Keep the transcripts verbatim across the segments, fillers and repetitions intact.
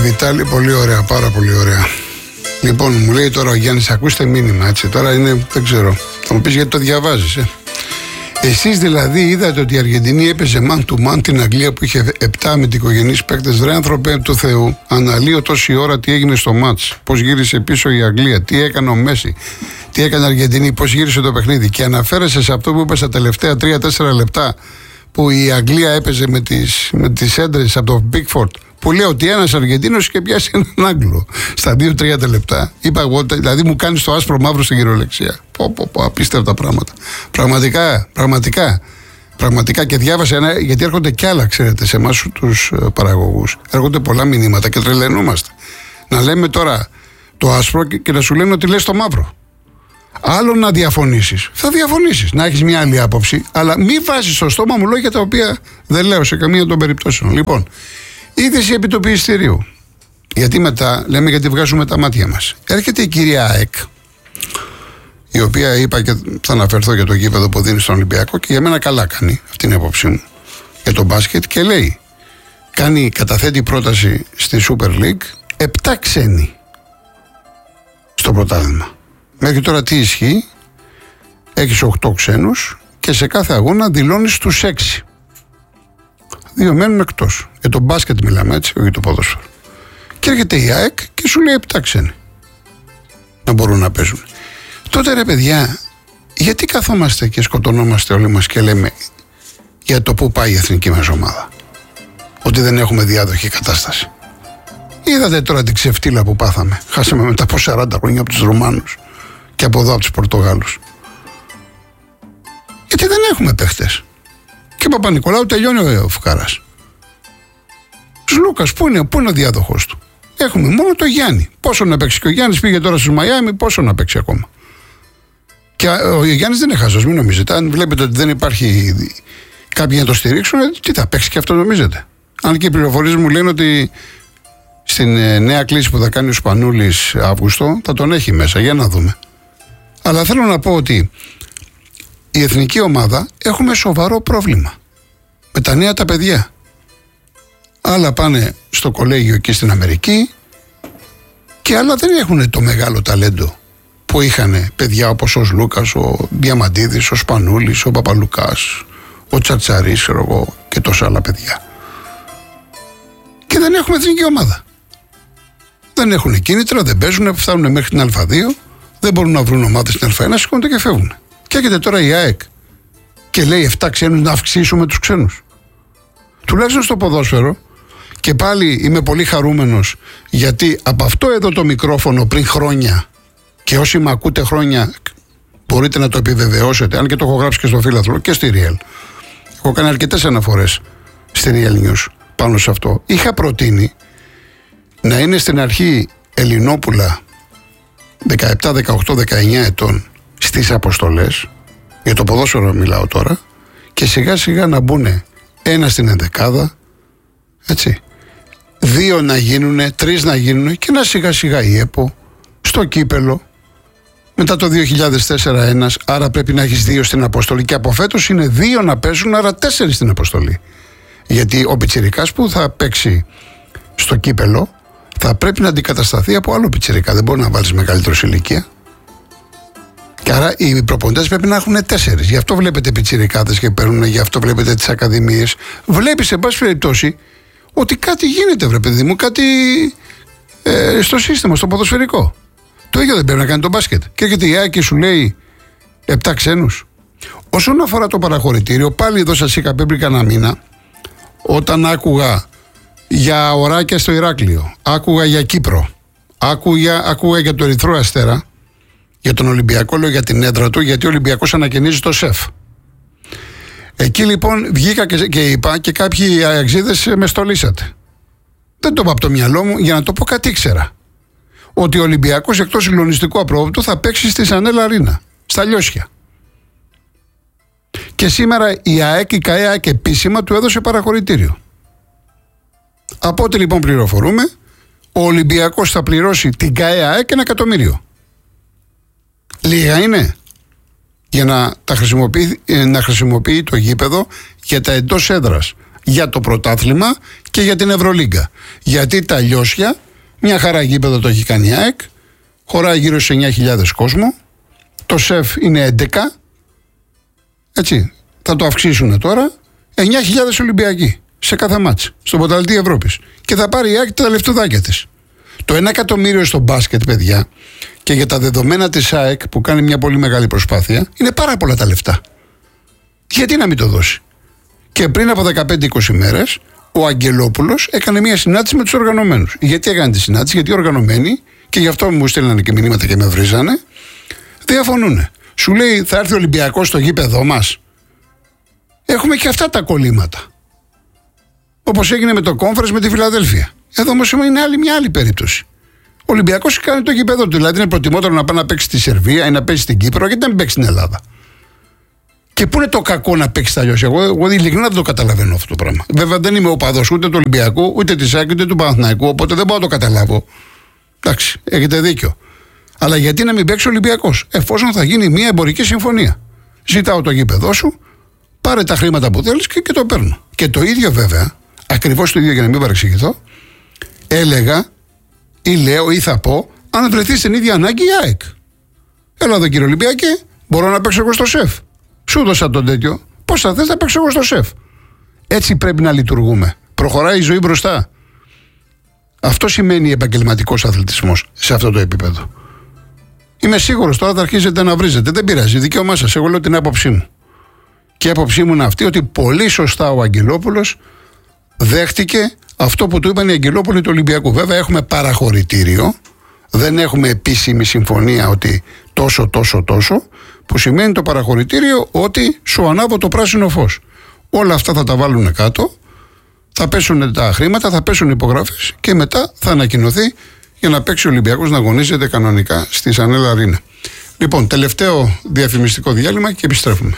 Βιτάλη, πολύ ωραία, πάρα πολύ ωραία. Λοιπόν, μου λέει τώρα ο Γιάννης, ακούστε μήνυμα, έτσι. Τώρα είναι, δεν ξέρω. Θα μου πεις γιατί το διαβάζεις, ε. Εσείς δηλαδή είδατε ότι η Αργεντινή έπαιζε man to man την Αγγλία που είχε επτά αμυντικογενείς παίκτες. Ρε άνθρωπε του Θεού, αναλύω τόση ώρα τι έγινε στο μάτς. Πώς γύρισε πίσω η Αγγλία, τι έκανε ο Μέση, τι έκανε η Αργεντινή, πώς γύρισε το παιχνίδι. Και αναφέρεσαι σε αυτό που είπε στα τελευταία τρία τέσσερα λεπτά που η Αγγλία έπαιζε με τις, με τις έντρες από το Bigford. Που λέει ότι ένας Αργεντίνος και πιάσει έναν Άγγλο στα δύο τρία λεπτά. Είπα εγώ, δηλαδή μου κάνει το άσπρο μαύρο στην κυριολεξία. Πω, πω, πω, απίστευτα πράγματα. Πραγματικά, πραγματικά. Πραγματικά και διάβασα ένα, γιατί έρχονται κι άλλα, ξέρετε, σε εμάς τους παραγωγούς. Έρχονται πολλά μηνύματα και τρελαινόμαστε. Να λέμε τώρα το άσπρο και, και να σου λένε ότι λες το μαύρο. Άλλο να διαφωνήσεις. Θα διαφωνήσεις, να έχεις μια άλλη άποψη, αλλά μη βάζεις στο στόμα μου λόγια τα οποία δεν λέω σε καμία των περιπτώσεων. Λοιπόν. Είδηση επί του πιεστηρίου. Γιατί μετά, λέμε γιατί βγάζουμε τα μάτια μας. Έρχεται η κυρία ΑΕΚ, η οποία είπα και θα αναφερθώ για το γήπεδο που δίνει στον Ολυμπιακό και για μένα καλά κάνει, αυτή είναι η απόψη μου, για το μπάσκετ και λέει, κάνει, καταθέτει πρόταση στη Super League, επτά ξένοι στο πρωτάθλημα. Μέχρι τώρα τι ισχύει, έχεις οκτώ ξένους και σε κάθε αγώνα δηλώνεις τους έξι. Δύο μένουν εκτός. Για το μπάσκετ μιλάμε, έτσι, όχι για το ποδόσφαιρο. Και έρχεται η ΑΕΚ και σου λέει επτά ξένοι να μπορούν να παίζουν. Τότε ρε παιδιά, γιατί καθόμαστε και σκοτωνόμαστε όλοι μας και λέμε για το πού πάει η εθνική μας ομάδα, ότι δεν έχουμε διάδοχη κατάσταση. Είδατε τώρα την ξεφτύλα που πάθαμε. Χάσαμε μετά από σαράντα χρόνια από τους Ρουμάνους και από εδώ από τους Πορτογάλους. Γιατί δεν έχουμε παίχτες. Και Παπα-Νικολάου τελειώνει ο Φουκάρας. Λούκας, πού είναι, πού είναι ο διάδοχος του. Έχουμε μόνο το Γιάννη. Πόσο να παίξει. Και ο Γιάννης πήγε τώρα στους Μαϊάμι, πόσο να παίξει ακόμα. Και ο Γιάννης δεν είναι χαζός, μην νομίζετε. Αν βλέπετε ότι δεν υπάρχει κάποιοι να το στηρίξουν, τι θα παίξει και αυτό νομίζετε. Αν και οι πληροφορίες μου λένε ότι στην νέα κλίση που θα κάνει ο Σπανούλης Αύγουστο θα τον έχει μέσα. Για να δούμε. Αλλά θέλω να πω ότι η εθνική ομάδα έχουμε σοβαρό πρόβλημα με τα νέα τα παιδιά. Άλλα πάνε στο κολέγιο εκεί στην Αμερική και άλλα δεν έχουν το μεγάλο ταλέντο που είχαν παιδιά όπως ο Λούκας, ο Διαμαντίδης, ο Σπανούλης, ο Παπαλουκάς, ο Τσατσαρής και τόσα άλλα παιδιά. Και δεν έχουμε εθνική ομάδα. Δεν έχουν κίνητρα, δεν παίζουν, φτάνουν μέχρι την Α2, δεν μπορούν να βρουν ομάδες στην Α1, σηκώνονται και φεύγουν. Και έρχεται τώρα η ΑΕΚ και λέει επτά ξένους να αυξήσουμε τους ξένους. Τουλάχιστον στο ποδόσφαιρο, και πάλι είμαι πολύ χαρούμενος γιατί από αυτό εδώ το μικρόφωνο πριν χρόνια, και όσοι με ακούτε χρόνια μπορείτε να το επιβεβαιώσετε, αν και το έχω γράψει και στο Φίλαθλο και στη Real. Έχω κάνει αρκετές αναφορές στη Real News πάνω σε αυτό. Είχα προτείνει να είναι στην αρχή Ελληνόπουλα δεκαεπτά, δεκαοκτώ, δεκαεννιά ετών στις αποστολές, για το ποδόσφαιρο μιλάω τώρα, και σιγά σιγά να μπουν ένα στην ενδεκάδα, έτσι, δύο να γίνουνε, τρεις να γίνουνε και να σιγά σιγά η ΕΠΟ στο κύπελο. Μετά το δύο χιλιάδες τέσσερα ένας, άρα πρέπει να έχεις δύο στην αποστολή και από φέτος είναι δύο να παίζουν, άρα τέσσερις στην αποστολή. Γιατί ο πιτσιρικάς που θα παίξει στο κύπελο θα πρέπει να αντικατασταθεί από άλλο πιτσιρικά, δεν μπορεί να βάλεις μεγαλύτερο σε ηλικία. Και άρα οι προπονητές πρέπει να έχουν τέσσερις. Γι' αυτό βλέπετε πιτσιρικάδες και παίρνουν, γι' αυτό βλέπετε τις ακαδημίες. Βλέπεις, σε πάση περιπτώσει, ότι κάτι γίνεται, βρε παιδί μου, κάτι ε, στο σύστημα, στο ποδοσφαιρικό. Το ίδιο δεν πρέπει να κάνει το μπάσκετ. Και έρχεται η ΑΕΚ και σου λέει επτά ξένους. Όσον αφορά το παραχωρητήριο, πάλι εδώ σας είχα πει πριν κανένα μήνα, όταν άκουγα για οράκια στο Ηράκλειο, άκουγα για Κύπρο, άκουγα, άκουγα για το Ερυθρό Αστέρα, για τον Ολυμπιακό, λέω για την έδρα του, γιατί ο Ολυμπιακός ανακαινίζει το ΣΕΦ. Εκεί λοιπόν βγήκα και, και είπα και κάποιοι αεξίδες με στολίσατε. Δεν το είπα από το μυαλό μου, για να το πω κάτι ήξερα. Ότι ο Ολυμπιακός εκτός συγκλονιστικού απρόβητου θα παίξει στη Σανέλ Αρίνα, στα Λιώσια. Και σήμερα η ΑΕΚ, η ΚΑΕΑΚ επίσημα του έδωσε παραχωρητήριο. Από ό,τι λοιπόν πληροφορούμε, ο Ολυμπιακός θα πληρώσει την ΚΑΕΑΚ ένα εκατομμύριο. Λίγα είναι για να, τα χρησιμοποιεί, να χρησιμοποιεί το γήπεδο για τα εντός έδρας. για το πρωτάθλημα και για την Ευρωλίγκα. Γιατί τα Λιώσια, μια χαρά γήπεδο το έχει κάνει η ΑΕΚ, χωράει γύρω στους εννιά χιλιάδες κόσμο, το ΣΕΦ είναι έντεκα, έτσι, θα το αυξήσουν τώρα, εννιά χιλιάδες Ολυμπιακοί σε κάθε μάτς, στον πρωταθλητή Ευρώπης. Και θα πάρει η ΑΕΚ τα λεφτουδάκια της. Το ένα εκατομμύριο στο μπάσκετ, παιδιά, και για τα δεδομένα της ΑΕΚ που κάνει μια πολύ μεγάλη προσπάθεια, είναι πάρα πολλά τα λεφτά. Γιατί να μην το δώσει? Και πριν από δεκαπέντε είκοσι μέρες, ο Αγγελόπουλος έκανε μια συνάντηση με τους οργανωμένους. Γιατί έκανε τη συνάντηση? Γιατί οι οργανωμένοι, και γι' αυτό μου στέλνανε και μηνύματα και με βρίζανε, διαφωνούν. Σου λέει, θα έρθει ο Ολυμπιακός στο γήπεδό μας. Έχουμε και αυτά τα κολλήματα. Όπως έγινε με το Conference με τη Φιλαδέλφια. Εδώ όμως είναι άλλη, μια άλλη περίπτωση. Ο Ολυμπιακός κάνει το γήπεδο του. Δηλαδή είναι προτιμότερο να πάει να παίξει στη Σερβία ή να παίξει στην Κύπρο, γιατί να μην παίξει στην Ελλάδα. Και πού είναι το κακό να παίξει τα Λιώσια? Εγώ, εγώ ειλικρινά δεν το καταλαβαίνω αυτό το πράγμα. Βέβαια δεν είμαι οπαδός ούτε του Ολυμπιακού, ούτε της ΑΕΚ, ούτε του Παναθηναϊκού, οπότε δεν μπορώ να το καταλάβω. Εντάξει, έχετε δίκιο. Αλλά γιατί να μην παίξει ο Ολυμπιακός, εφόσον θα γίνει μια εμπορική συμφωνία? Ζητάω το γήπεδό σου, πάρε τα χρήματα που θέλεις και, και το παίρνω. Και το ίδιο βέβαια, ακριβώς το ίδιο για να μην παρεξηγηθώ, έλεγα ή λέω ή θα πω, αν βρεθεί στην ίδια ανάγκη η ΑΕΚ. Έλα εδώ κύριε Ολυμπιακέ, μπορώ να παίξω εγώ στο ΣΕΦ. Σου δώσα τον τέτοιο. Πώς θα θες να παίξω εγώ στο ΣΕΦ? Έτσι πρέπει να λειτουργούμε. Προχωράει η ζωή μπροστά. Αυτό σημαίνει επαγγελματικός αθλητισμός σε αυτό το επίπεδο. Είμαι σίγουρος τώρα θα αρχίζετε να βρίζετε. Δεν πειράζει, δικαίωμά σας. Εγώ λέω την άποψή μου. Και η άποψή μου είναι αυτή, ότι πολύ σωστά ο Αγγελόπουλος δέχτηκε αυτό που του είπαν οι Αγγελόπουλοι του Ολυμπιακού. Βέβαια έχουμε παραχωρητήριο, δεν έχουμε επίσημη συμφωνία ότι τόσο, τόσο, τόσο, που σημαίνει το παραχωρητήριο ότι σου ανάβω το πράσινο φως. Όλα αυτά θα τα βάλουν κάτω, θα πέσουν τα χρήματα, θα πέσουν οι υπογραφές και μετά θα ανακοινωθεί για να παίξει ο Ολυμπιακός να αγωνίζεται κανονικά στη Σανέλα Αρίνα. Λοιπόν, τελευταίο διαφημιστικό διάλειμμα και επιστρέφουμε.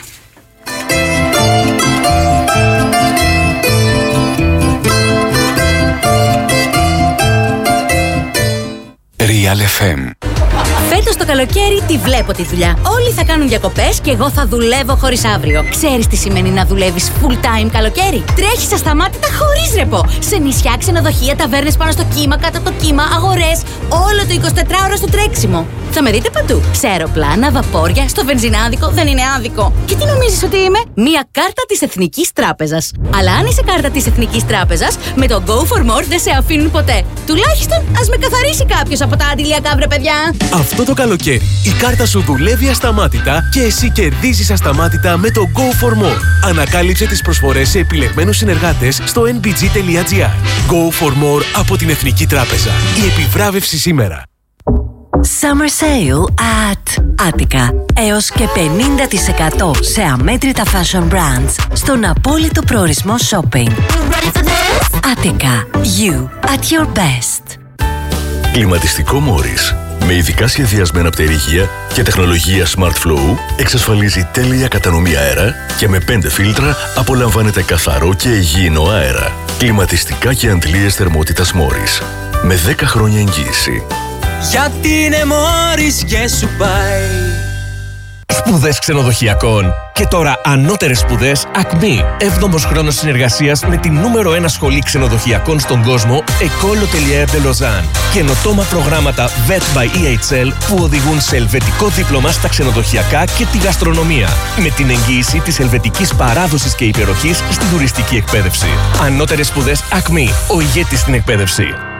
Real εφ εμ. Φέτος το καλοκαίρι τη βλέπω τη δουλειά. Όλοι θα κάνουν διακοπές και εγώ θα δουλεύω χωρίς αύριο. Ξέρεις τι σημαίνει να δουλεύεις full time καλοκαίρι? Τρέχεις ασταμάτητα χωρίς ρεπό. Σε νησιά, ξενοδοχεία, ταβέρνες πάνω στο κύμα, κάτω από το κύμα, αγορές. Όλο το εικοσιτετράωρο στο τρέξιμο. Θα με δείτε παντού. Σε αεροπλάνα, βαπόρια, στο βενζινάδικο. Δεν είναι άδικο. Και τι νομίζεις ότι είμαι? Μία κάρτα της Εθνικής Τράπεζας. Αλλά αν είσαι κάρτα της Εθνικής Τράπεζας, με το Go for More δεν σε αφήνουν ποτέ. Τουλάχιστον ας με καθαρίσει κάποιος από τα αντιλιακά, βρε παιδιά. Αυτό το καλοκαίρι η κάρτα σου δουλεύει ασταμάτητα και εσύ κερδίζεις ασταμάτητα με το Go for More. Ανακάλυψε τις προσφορές σε επιλεγμένους συνεργάτες στο εν μπι τζι τελεία τζι άρ. Go for More από την Εθνική Τράπεζα. Η επιβράβευση σήμερα. Summer Sale at Attica. Έως και πενήντα τοις εκατό σε αμέτρητα fashion brands στον απόλυτο προορισμό shopping. Attica. You at your best. Κλιματιστικό Morris. Με ειδικά σχεδιασμένα πτερίγια και τεχνολογία Smart Flow εξασφαλίζει τέλεια κατανομή αέρα και με πέντε φίλτρα απολαμβάνετε καθαρό και υγιεινό αέρα. Κλιματιστικά και αντλίες θερμότητας Morris. Με δέκα χρόνια εγγύηση. Γιατί είναι Morris και σου πάει. Σπουδές ξενοδοχειακών. Και τώρα ανώτερες σπουδές Ακμή. Έβδομος χρόνος συνεργασίας με την νούμερο ένα σχολή ξενοδοχειακών στον κόσμο, École Hôtelière de Lausanne. Καινοτόμα προγράμματα βι ι τι by ι έιτς ελ που οδηγούν σε ελβετικό δίπλωμα στα ξενοδοχειακά και τη γαστρονομία. Με την εγγύηση της ελβετικής παράδοσης και υπεροχής στην τουριστική εκπαίδευση. Ανώτερες σπουδές Ακμή. Ο ηγέτης στην εκπαίδευση.